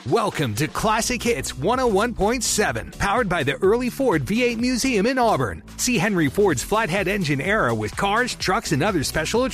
Welcome to Classic Hits 101.7, powered by the Early Ford V8 Museum in Auburn. See Henry Ford's flathead engine era with cars, trucks, and other special